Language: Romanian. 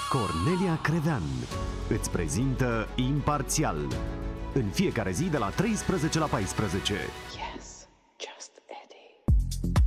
Cornelia Crevean îți prezintă Imparțial în fiecare zi de la 13 la 14.